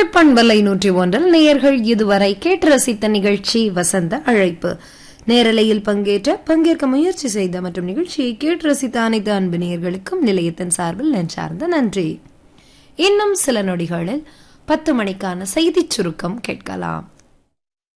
கோடை பண்பலை 101 நேயர்கள் இதுவரை கேட்டு ரசித்த நிகழ்ச்சி வசந்த அழைப்பு. நேரலையில் பங்கேற்க முயற்சி செய்த மற்றும் நிகழ்ச்சியை கேட்டு ரசித்த அனைத்து அன்பு நேயர்களுக்கும் நிலையத்தின் சார்பில் நெஞ்சார்ந்த நன்றி. இன்னும் சில நொடிகளில் 10 மணிக்கான செய்திச் சுருக்கம் கேட்கலாம்.